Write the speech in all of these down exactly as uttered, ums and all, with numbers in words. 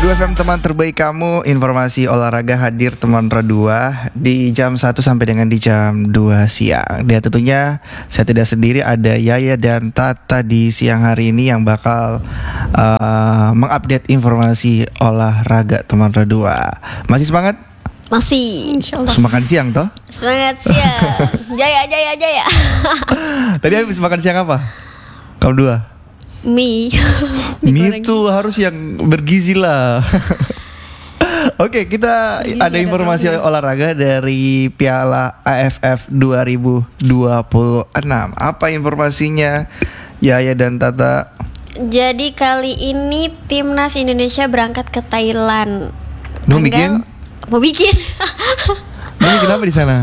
Pro dua F M teman terbaik kamu, informasi olahraga hadir teman Pro dua di jam satu sampai dengan di jam dua siang. Dan tentunya saya tidak sendiri, ada Yaya dan Tata di siang hari ini yang bakal uh, mengupdate informasi olahraga teman Pro dua. Masih semangat? Masih, insyaallah. Makan siang toh? Semangat siang. Jaya, jaya, jaya. Tadi habis makan siang apa? Kamu dua? Mie. Mie itu harus yang bergizi lah. Oke, kita bergizi ada informasi ada olahraga dari Piala A F F dua ribu dua puluh enam. Apa informasinya, Yaya dan Tata? Jadi kali ini timnas Indonesia berangkat ke Thailand. Mau bikin? Mau bikin? Mau bikin apa di sana?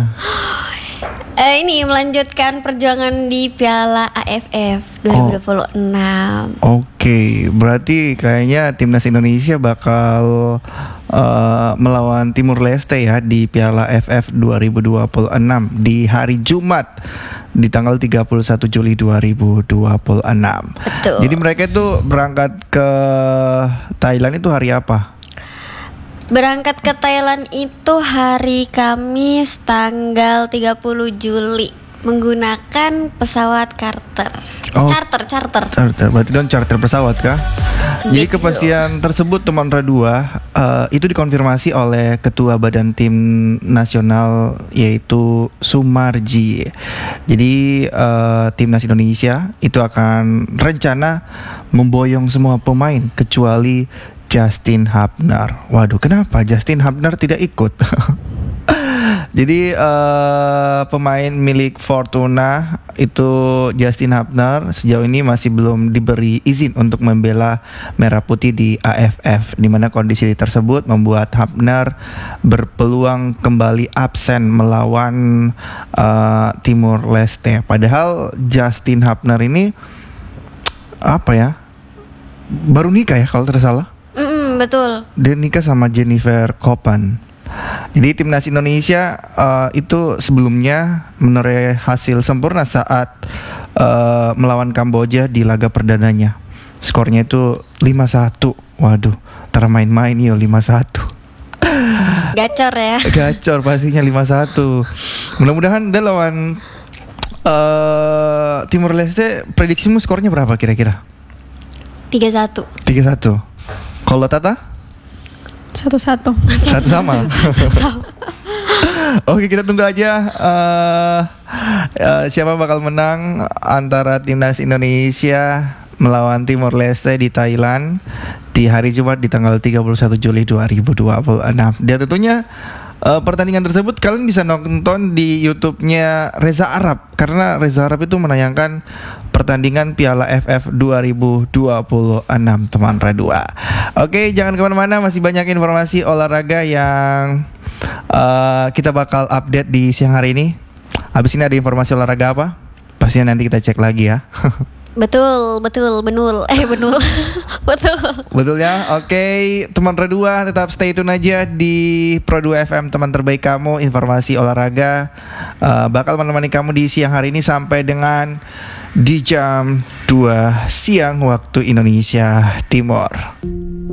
Eh, ini melanjutkan perjuangan di Piala A F F dua ribu dua puluh enam. Oh, Oke, okay. Berarti kayaknya timnas Indonesia bakal uh, melawan Timur Leste ya di Piala A F F dua ribu dua puluh enam di hari Jumat di tanggal tiga puluh satu Juli dua ribu dua puluh enam. Betul. Jadi mereka itu berangkat ke Thailand itu hari apa? Berangkat ke Thailand itu hari Kamis tanggal tiga puluh Juli menggunakan pesawat charter. Oh, charter, charter. Charter, berarti don charter pesawat kah? Gitu. Jadi kepastian tersebut teman Ra dua uh, itu dikonfirmasi oleh Ketua Badan Tim Nasional yaitu Sumarji. Jadi uh, timnas Indonesia itu akan rencana memboyong semua pemain kecuali Justin Hubner. Waduh, kenapa Justin Hubner tidak ikut? Jadi uh, pemain milik Fortuna itu Justin Hubner sejauh ini masih belum diberi izin untuk membela Merah Putih di A F F, di mana kondisi tersebut membuat Hubner berpeluang kembali absen melawan uh, Timur Leste. Padahal Justin Hubner ini apa ya? Baru nikah ya kalau tidak salah. Mm, betul. Dia nikah sama Jennifer Kopan. Jadi timnas Indonesia uh, itu sebelumnya menoreh hasil sempurna saat uh, melawan Kamboja di laga perdananya. Skornya itu lima satu. Waduh, tara main-main yo lima satu. Gacor ya. Gacor pastinya lima satu. Mudah-mudahan dia lawan uh, Timur Leste. Prediksimu skornya berapa kira-kira? tiga satu. tiga satu. Kalau Tata? Satu satu. Satu sama. Oke, kita tunggu aja uh, uh, siapa bakal menang antara timnas Indonesia melawan Timor Leste di Thailand di hari Jumat di tanggal tiga puluh satu Juli dua ribu dua puluh enam. Dan tentunya Uh, pertandingan tersebut kalian bisa nonton di YouTube-nya Reza Arab, karena Reza Arab itu menayangkan pertandingan Piala A F F dua ribu dua puluh enam teman Ra dua. Oke, jangan kemana-mana, masih banyak informasi olahraga yang uh, kita bakal update di siang hari ini. Habis ini ada informasi olahraga apa? Pastinya nanti kita cek lagi ya. Betul, betul, benul, eh benul, betul. Betul ya, oke teman Ra dua tetap stay tune aja di Pro dua F M teman terbaik kamu, informasi olahraga uh, bakal menemani kamu di siang hari ini sampai dengan di jam dua siang waktu Indonesia Timur.